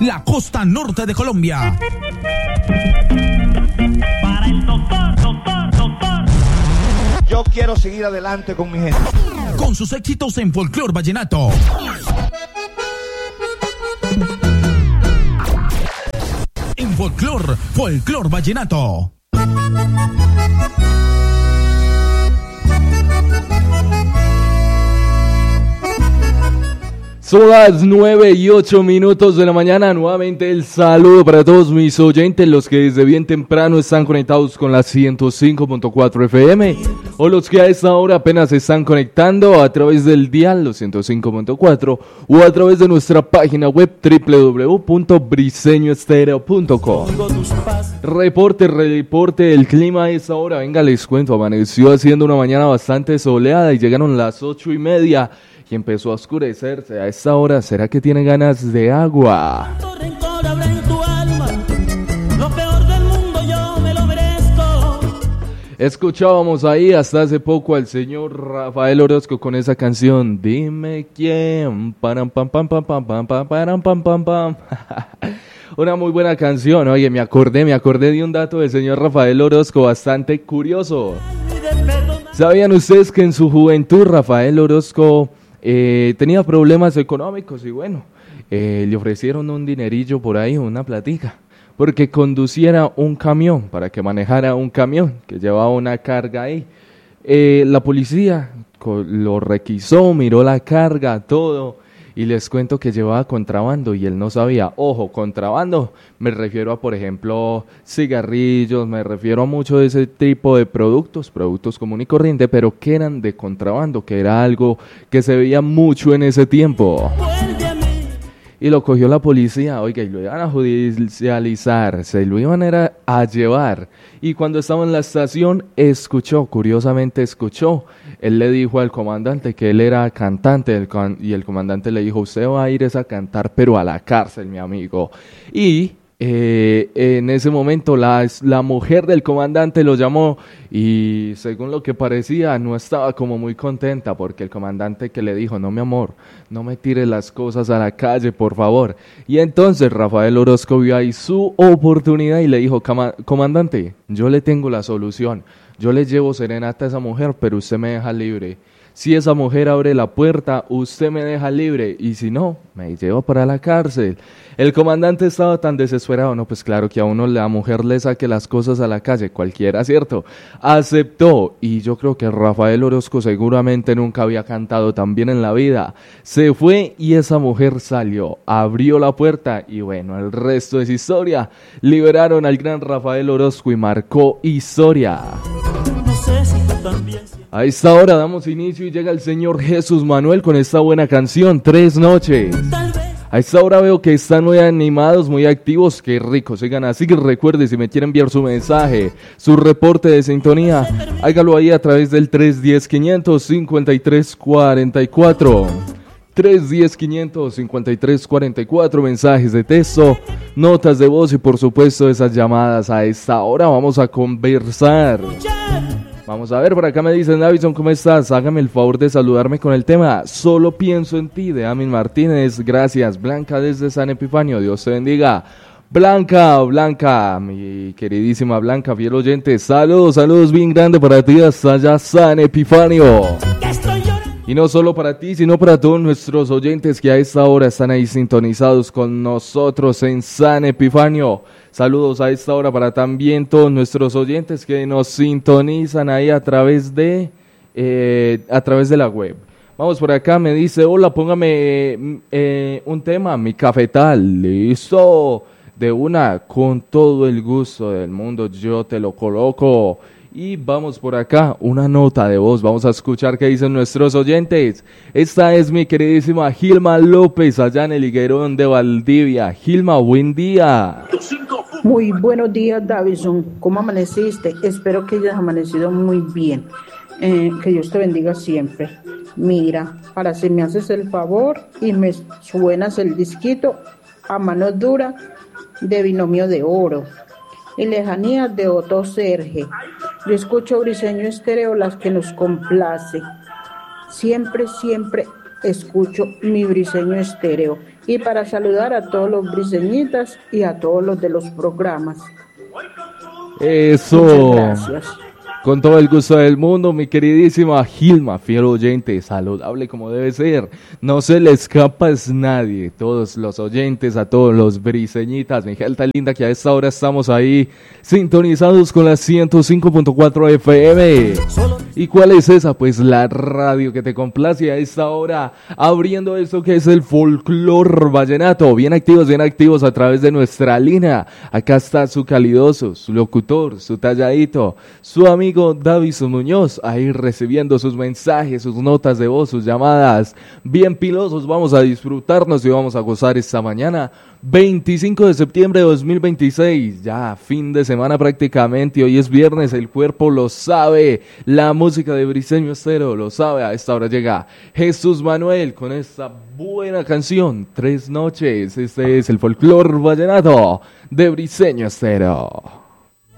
la costa norte de Colombia. Para el doctor. Yo quiero seguir adelante con mi gente. Con sus éxitos en folclor vallenato. En folclor vallenato. Son las 9:08 de la mañana. Nuevamente el saludo para todos mis oyentes, los que desde bien temprano están conectados con la 105.4 FM o los que a esta hora apenas se están conectando a través del dial, los 105.4, o a través de nuestra página web www.briseñoestereo.com. Reporte del clima a esta hora. Venga, les cuento, amaneció haciendo una mañana bastante soleada y llegaron las 8:30 y empezó a oscurecerse. A esta hora, ¿será que tiene ganas de agua? Escuchábamos ahí hasta hace poco al señor Rafael Orozco con esa canción, Dime quién, param pam pam pam pam pam pam param pam pam pam. Una muy buena canción. Oye, me acordé de un dato del señor Rafael Orozco bastante curioso. ¿Sabían ustedes que en su juventud Rafael Orozco tenía problemas económicos y bueno, le ofrecieron un dinerillo por ahí, una platica, porque conduciera un camión, para que manejara un camión que llevaba una carga ahí? La policía lo requisó, miró la carga, todo, y les cuento que llevaba contrabando y él no sabía. Ojo, contrabando, me refiero a, por ejemplo, cigarrillos, me refiero a mucho de ese tipo de productos común y corriente, pero que eran de contrabando, que era algo que se veía mucho en ese tiempo. Y lo cogió la policía, oiga, y lo iban a judicializar, se lo iban a llevar. Y cuando estaba en la estación, curiosamente escuchó. Él le dijo al comandante que él era cantante, y el comandante le dijo, usted va a ir a cantar, pero a la cárcel, mi amigo. Y en ese momento la mujer del comandante lo llamó y según lo que parecía no estaba como muy contenta, porque el comandante que le dijo, no mi amor, no me tire las cosas a la calle, por favor. Y entonces Rafael Orozco vio ahí su oportunidad y le dijo, comandante, yo le tengo la solución, yo le llevo serenata a esa mujer, pero usted me deja libre. Si esa mujer abre la puerta, usted me deja libre, y si no, me lleva para la cárcel. El comandante estaba tan desesperado, no, pues claro que a uno la mujer le saque las cosas a la calle, cualquiera, ¿cierto? Aceptó, y yo creo que Rafael Orozco seguramente nunca había cantado tan bien en la vida. Se fue y esa mujer salió, abrió la puerta, y bueno, el resto es historia. Liberaron al gran Rafael Orozco y marcó historia. A esta hora damos inicio y llega el señor Jesús Manuel con esta buena canción, Tres Noches. A esta hora veo que están muy animados, muy activos, qué rico, sigan así. Que recuerde, si me quiere enviar su mensaje, su reporte de sintonía, hágalo ahí a través del 310-553-44. 310-553-44, mensajes de texto, notas de voz y por supuesto esas llamadas. A esta hora vamos a conversar. Vamos a ver, por acá me dicen, Davison, ¿cómo estás? Hágame el favor de saludarme con el tema Solo pienso en ti, de Amin Martínez. Gracias, Blanca desde San Epifanio, Dios te bendiga. Blanca, mi queridísima Blanca, fiel oyente, saludos bien grande para ti hasta allá San Epifanio. Y no solo para ti, sino para todos nuestros oyentes que a esta hora están ahí sintonizados con nosotros en San Epifanio. Saludos a esta hora para también todos nuestros oyentes que nos sintonizan ahí a través de la web. Vamos por acá, me dice, hola, póngame un tema, Mi Cafetal. Listo, de una, con todo el gusto del mundo, yo te lo coloco. Y vamos por acá, una nota de voz, vamos a escuchar qué dicen nuestros oyentes. Esta es mi queridísima Gilma López, allá en el Higuerón de Valdivia. Gilma, buen día. Muy buenos días, Davison. ¿Cómo amaneciste? Espero que hayas amanecido muy bien. Que Dios te bendiga siempre. Mira, para si me haces el favor y me suenas el disquito A Mano Dura de Binomio de Oro y Lejanías de Otto Serge. Yo escucho Briseño Estéreo, las que nos complace. Siempre escucho mi Briseño Estéreo. y para saludar a todos los briseñitas y a todos los de los programas. Eso. Muchas gracias. Con todo el gusto del mundo, mi queridísima Gilma, fiel oyente, saludable como debe ser. No se le escapa es nadie, todos los oyentes, a todos los briseñitas, mi gente linda, que a esta hora estamos ahí sintonizados con la 105.4 FM. ¿Y cuál es esa? Pues la radio que te complace a esta hora, abriendo esto que es el folclor vallenato. Bien activos a través de nuestra línea. Acá está su calidoso, su locutor, su talladito, su amigo Davison Muñoz, ahí recibiendo sus mensajes, sus notas de voz, sus llamadas. Bien pilosos, vamos a disfrutarnos y vamos a gozar esta mañana. 25 de septiembre de 2026, ya fin de semana prácticamente, hoy es viernes, el cuerpo lo sabe, la música de Briseño Estéreo lo sabe, a esta hora llega Jesús Manuel con esta buena canción, 3 noches, este es el folclor vallenato de Briseño Estéreo.